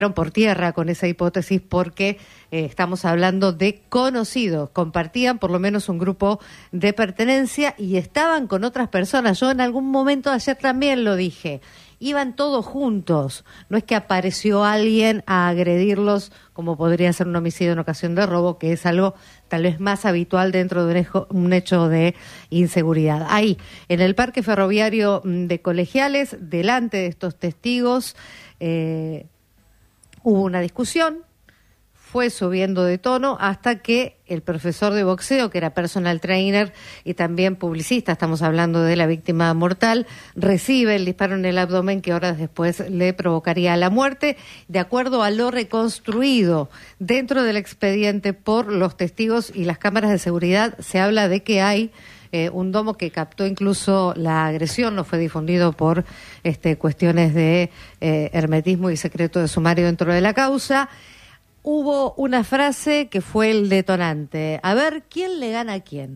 por tierra con esa hipótesis porque estamos hablando de conocidos, compartían por lo menos un grupo de pertenencia y estaban con otras personas. Yo en algún momento ayer también lo dije, iban todos juntos, no es que apareció alguien a agredirlos como podría ser un homicidio en ocasión de robo, que es algo tal vez más habitual dentro de un hecho de inseguridad. Ahí, en el parque ferroviario de Colegiales, delante de estos testigos, hubo una discusión, fue subiendo de tono hasta que el profesor de boxeo, que era personal trainer y también publicista, estamos hablando de la víctima mortal, recibe el disparo en el abdomen que horas después le provocaría la muerte. De acuerdo a lo reconstruido dentro del expediente por los testigos y las cámaras de seguridad, se habla de que hay un domo que captó incluso la agresión, no fue difundido por cuestiones de hermetismo y secreto de sumario dentro de la causa. Hubo una frase que fue el detonante. A ver, ¿quién le gana a quién?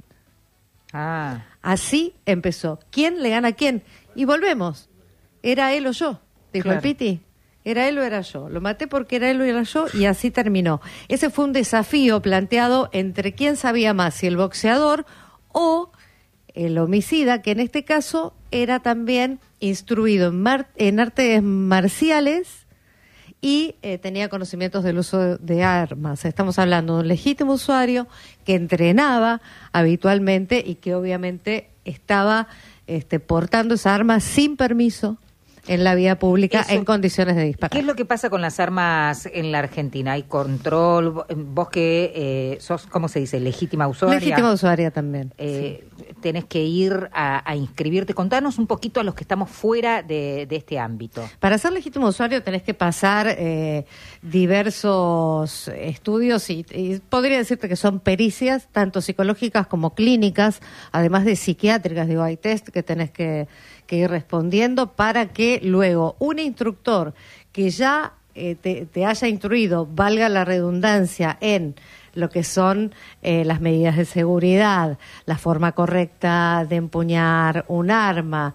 Así empezó. ¿Quién le gana a quién? Y volvemos. ¿Era él o yo? Dijo claro. El Piti. ¿Era él o era yo? Lo maté porque era él o era yo y así terminó. Ese fue un desafío planteado entre quién sabía más, si el boxeador o el homicida, que en este caso era también instruido en artes marciales y tenía conocimientos del uso de armas. Estamos hablando de un legítimo usuario que entrenaba habitualmente y que obviamente estaba portando esa arma sin permiso en la vía pública. Eso, en condiciones de disparar. ¿Qué es lo que pasa con las armas en la Argentina? ¿Hay control? Vos que sos, ¿cómo se dice? Legítima usuaria. Legítima usuaria también. Sí. Tenés que ir a inscribirte. Contanos un poquito a los que estamos fuera de este ámbito. Para ser legítimo usuario tenés que pasar diversos estudios y podría decirte que son pericias, tanto psicológicas como clínicas, además de psiquiátricas. Digo, hay test que tenés que ir respondiendo para que luego un instructor que ya te haya instruido, valga la redundancia, en lo que son las medidas de seguridad, la forma correcta de empuñar un arma,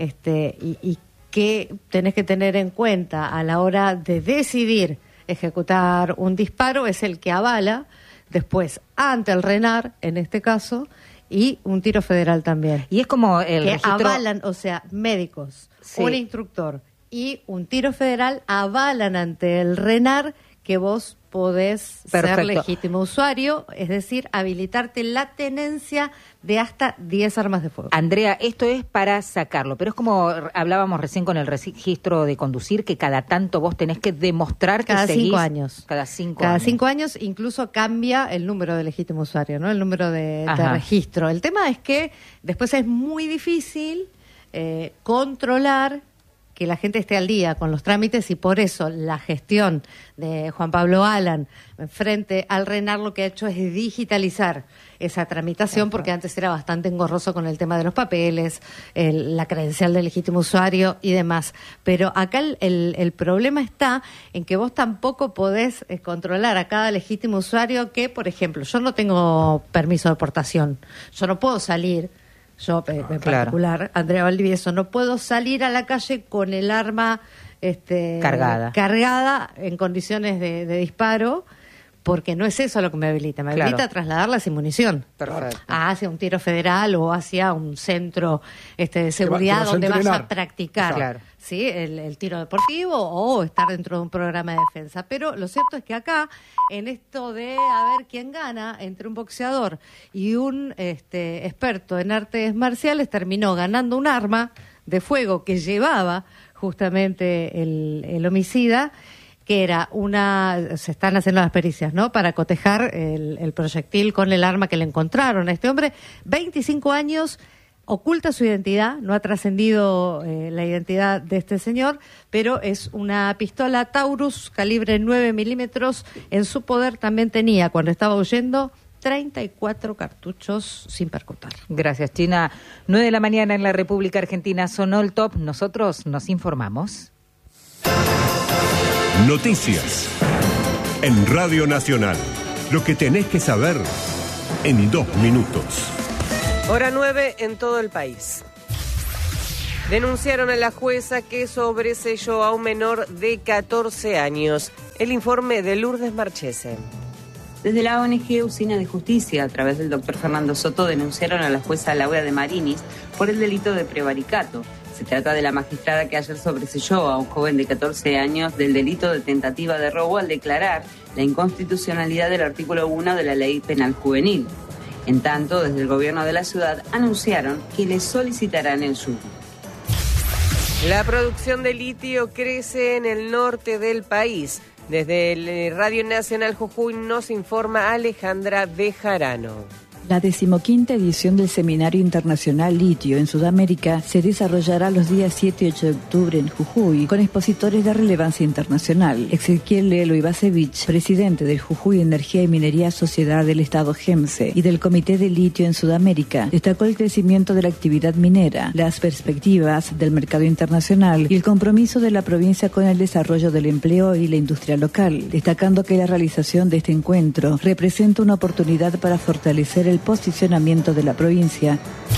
y que tenés que tener en cuenta a la hora de decidir ejecutar un disparo, es el que avala después ante el RENAR, en este caso, y un tiro federal también. Y es como el que registro... avalan, o sea, médicos, sí, un instructor y un tiro federal avalan ante el RENAR que vos podés ser legítimo usuario, es decir, habilitarte la tenencia de hasta 10 armas de fuego. Andrea, esto es para sacarlo, pero es como hablábamos recién con el registro de conducir, que cada tanto vos tenés que demostrar que seguís... 5 años. Cada 5 Cada años. 5 años incluso cambia el número de legítimo usuario, ¿no? El número de registro. El tema es que después es muy difícil controlar que la gente esté al día con los trámites y por eso la gestión de Juan Pablo Alan frente al RENAR lo que ha hecho es digitalizar esa tramitación, porque antes era bastante engorroso con el tema de los papeles, la credencial del legítimo usuario y demás. Pero acá el problema está en que vos tampoco podés controlar a cada legítimo usuario que, por ejemplo, yo no tengo permiso de portación, yo no puedo salir. Yo, en particular, Andrea Valdivieso, no puedo salir a la calle con el arma cargada en condiciones de disparo, porque no es eso lo que me habilita. Me habilita a trasladarla sin munición. Perfecto. Hacia un tiro federal o hacia un centro de seguridad donde vas a practicar ¿sí? el tiro deportivo o estar dentro de un programa de defensa. Pero lo cierto es que acá, en esto de a ver quién gana entre un boxeador y un experto en artes marciales, terminó ganando un arma de fuego que llevaba justamente el homicida, que era se están haciendo las pericias, ¿no?, para cotejar el proyectil con el arma que le encontraron a este hombre. 25 años, oculta su identidad, no ha trascendido la identidad de este señor, pero es una pistola Taurus calibre 9 milímetros. En su poder también tenía, cuando estaba huyendo, 34 cartuchos sin percutar. Gracias, China. 9 de la mañana en la República Argentina. Sonó el top. Nosotros nos informamos. Noticias en Radio Nacional. Lo que tenés que saber en 2 minutos. Hora 9 en todo el país. Denunciaron a la jueza que sobreseyó a un menor de 14 años. El informe de Lourdes Marchese. Desde la ONG Usina de Justicia, a través del doctor Fernando Soto, denunciaron a la jueza Laura de Marinis por el delito de prevaricato. Se trata de la magistrada que ayer sobreseyó a un joven de 14 años del delito de tentativa de robo al declarar la inconstitucionalidad del artículo 1 de la Ley Penal Juvenil. En tanto, desde el gobierno de la ciudad anunciaron que le solicitarán el SUD. La producción de litio crece en el norte del país. Desde el Radio Nacional Jujuy nos informa Alejandra Bejarano. La 15ª edición del Seminario Internacional Litio en Sudamérica se desarrollará los días 7 y 8 de octubre en Jujuy, con expositores de relevancia internacional. Ezequiel Lelo Ibasevich, presidente del Jujuy Energía y Minería Sociedad del Estado GEMSE y del Comité de Litio en Sudamérica, destacó el crecimiento de la actividad minera, las perspectivas del mercado internacional y el compromiso de la provincia con el desarrollo del empleo y la industria local, destacando que la realización de este encuentro representa una oportunidad para fortalecer el posicionamiento de la provincia.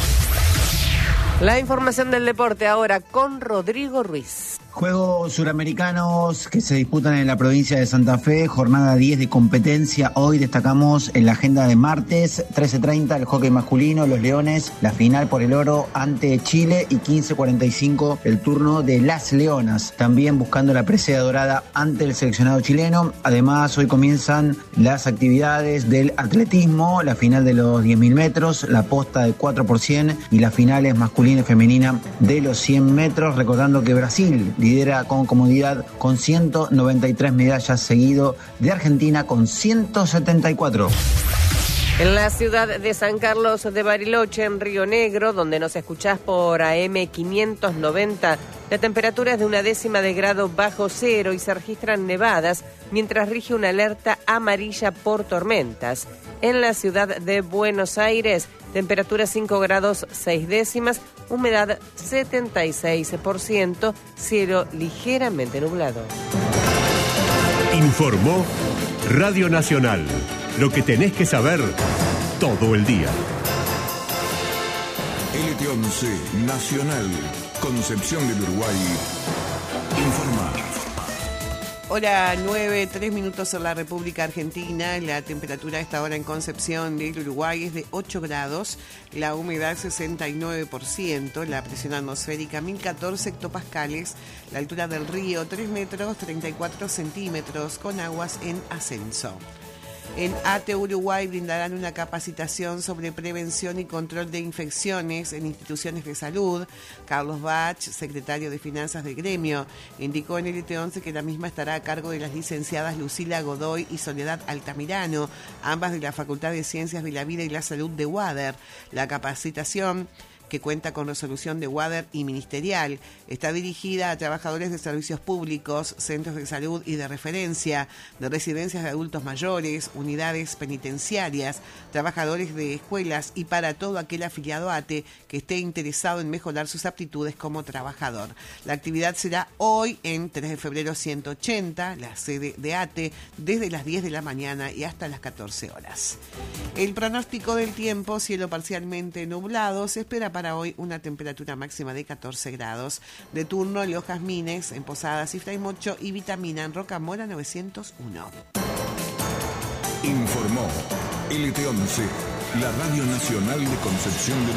La información del deporte ahora con Rodrigo Ruiz. Juegos Suramericanos que se disputan en la provincia de Santa Fe, jornada 10 de competencia. Hoy destacamos en la agenda de martes, 13:30, el hockey masculino, los Leones, la final por el oro ante Chile, y 15:45 el turno de las Leonas, también buscando la presea dorada ante el seleccionado chileno. Además, hoy comienzan las actividades del atletismo, la final de los 10.000 metros, la posta de 4x100 y las finales masculina y femenina de los 100 metros, recordando que Brasil lidera con comodidad con 193 medallas, seguido de Argentina con 174. En la ciudad de San Carlos de Bariloche, en Río Negro, donde nos escuchás por AM 590, la temperatura es de 0,1 grado bajo cero y se registran nevadas, mientras rige una alerta amarilla por tormentas. En la ciudad de Buenos Aires, temperatura 5 grados 6 décimas, humedad 76%, cielo ligeramente nublado. Informó Radio Nacional. Lo que tenés que saber todo el día. LT11 Nacional, Concepción del Uruguay, informa. Hora 9, 3 minutos en la República Argentina. La temperatura a esta hora en Concepción del Uruguay es de 8 grados, la humedad 69%, la presión atmosférica 1014 hectopascales, la altura del río 3 metros 34 centímetros, con aguas en ascenso. En ATE Uruguay brindarán una capacitación sobre prevención y control de infecciones en instituciones de salud. Carlos Bach, secretario de Finanzas del gremio, indicó en el LT11 que la misma estará a cargo de las licenciadas Lucila Godoy y Soledad Altamirano, ambas de la Facultad de Ciencias de la Vida y la Salud de UADER. La capacitación, que cuenta con resolución de UADER y ministerial, está dirigida a trabajadores de servicios públicos, centros de salud y de referencia, de residencias de adultos mayores, unidades penitenciarias, trabajadores de escuelas y para todo aquel afiliado a ATE que esté interesado en mejorar sus aptitudes como trabajador. La actividad será hoy en 3 de febrero 180, la sede de ATE, desde las 10 de la mañana y hasta las 14 horas. El pronóstico del tiempo: cielo parcialmente nublado, se espera para hoy una temperatura máxima de 14 grados. De turno en Los Jazmines, en Posadas y Fraymocho, y Vitamina en Rocamora 901. Informó LT11, la Radio Nacional de Concepción del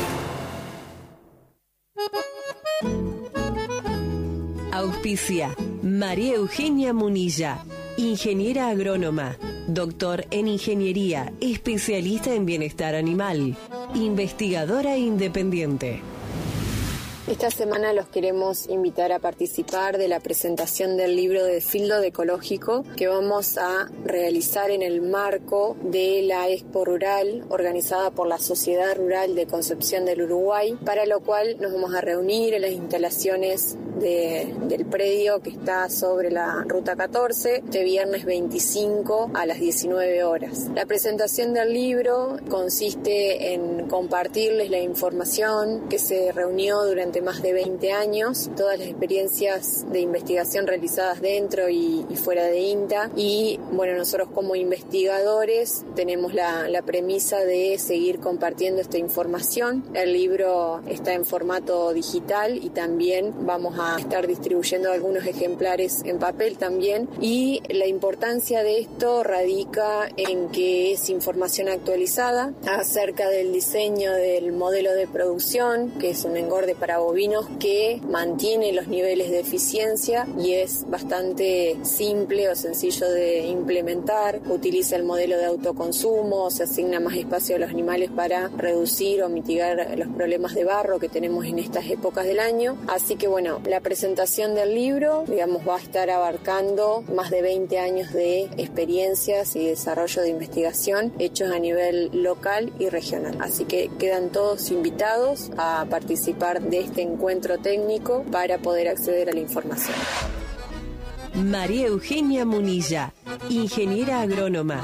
Uruguay. Auspicia María Eugenia Munilla, ingeniera agrónoma, doctor en ingeniería, especialista en bienestar animal, investigadora independiente. Esta semana los queremos invitar a participar de la presentación del libro de Fieldo de Ecológico que vamos a realizar en el marco de la Expo Rural organizada por la Sociedad Rural de Concepción del Uruguay, para lo cual nos vamos a reunir en las instalaciones del predio que está sobre la Ruta 14, este viernes 25 a las 19 horas. La presentación del libro consiste en compartirles la información que se reunió durante durante más de 20 años, todas las experiencias de investigación realizadas dentro y fuera de INTA. Y bueno, nosotros como investigadores tenemos la premisa de seguir compartiendo esta información. El libro está en formato digital y también vamos a estar distribuyendo algunos ejemplares en papel también. Y la importancia de esto radica en que es información actualizada acerca del diseño del modelo de producción, que es un engorde para bovinos que mantiene los niveles de eficiencia y es bastante simple o sencillo de implementar. Utiliza el modelo de autoconsumo, se asigna más espacio a los animales para reducir o mitigar los problemas de barro que tenemos en estas épocas del año. Así que bueno, la presentación del libro, digamos, va a estar abarcando más de 20 años de experiencias y desarrollo de investigación hechos a nivel local y regional. Así que quedan todos invitados a participar de este encuentro técnico para poder acceder a la información. María Eugenia Munilla, ingeniera agrónoma.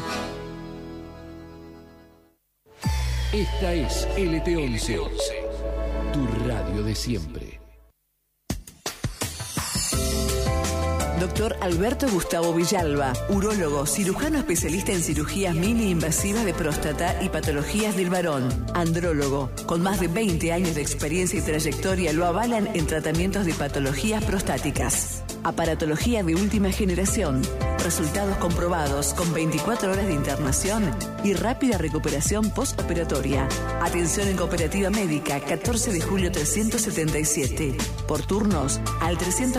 Esta es LT11, tu radio de siempre. Doctor Alberto Gustavo Villalba, urólogo, cirujano especialista en cirugías mini invasivas de próstata y patologías del varón, andrólogo, con más de 20 años de experiencia y trayectoria lo avalan en tratamientos de patologías prostáticas. Aparatología de última generación, resultados comprobados con 24 horas de internación y rápida recuperación postoperatoria. Atención en Cooperativa Médica, 14 de julio 377. Por turnos al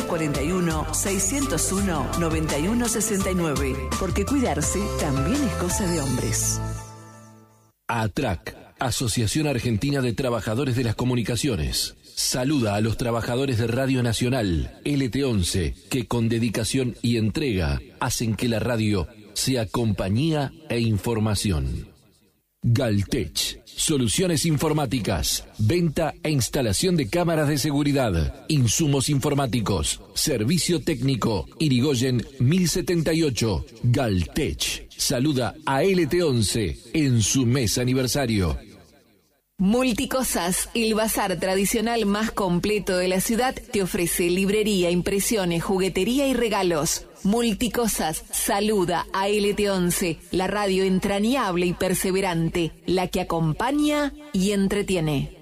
341-601-9169. Porque cuidarse también es cosa de hombres. ATRAC, Asociación Argentina de Trabajadores de las Comunicaciones, saluda a los trabajadores de Radio Nacional, LT11, que con dedicación y entrega hacen que la radio sea compañía e información. Galtech, soluciones informáticas, venta e instalación de cámaras de seguridad, insumos informáticos, servicio técnico, Irigoyen 1078. Galtech saluda a LT11 en su mes aniversario. Multicosas, el bazar tradicional más completo de la ciudad, te ofrece librería, impresiones, juguetería y regalos. Multicosas saluda a LT11, la radio entrañable y perseverante, la que acompaña y entretiene.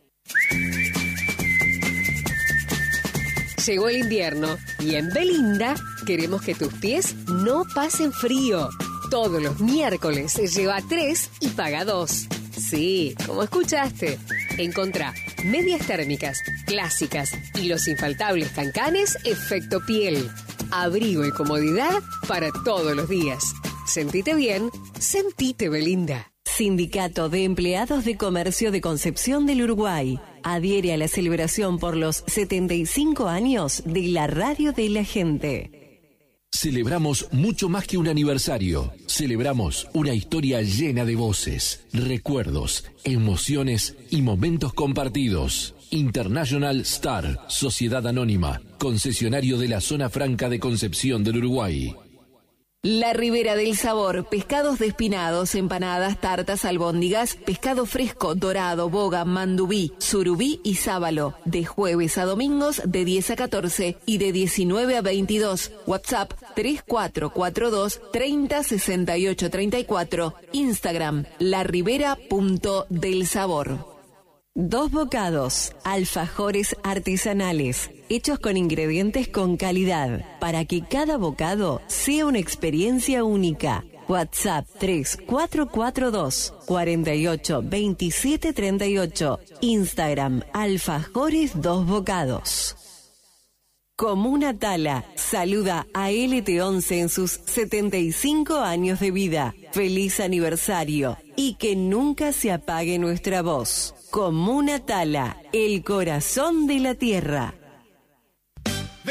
Llegó el invierno y en Belinda queremos que tus pies no pasen frío. Todos los miércoles lleva 3 y paga 2. Sí, como escuchaste. Encontrá medias térmicas, clásicas y los infaltables cancanes efecto piel. Abrigo y comodidad para todos los días. Sentite bien, sentite Belinda. Sindicato de Empleados de Comercio de Concepción del Uruguay. Adhiere a la celebración por los 75 años de la radio de la gente. Celebramos mucho más que un aniversario. Celebramos una historia llena de voces, recuerdos, emociones y momentos compartidos. International Star, Sociedad Anónima, concesionario de la Zona Franca de Concepción del Uruguay. La Ribera del Sabor, pescados despinados, empanadas, tartas, albóndigas, pescado fresco, dorado, boga, mandubí, surubí y sábalo. De jueves a domingos de 10 a 14 y de 19 a 22. WhatsApp 3442 30 68 34. Instagram laribera.delsabor. Dos Bocados, alfajores artesanales, hechos con ingredientes con calidad, para que cada bocado sea una experiencia única. WhatsApp 3442 48 27 38. Instagram alfajores Dos Bocados. Comuna Tala saluda a LT11 en sus 75 años de vida. Feliz aniversario y que nunca se apague nuestra voz. Comuna Tala, el corazón de la tierra.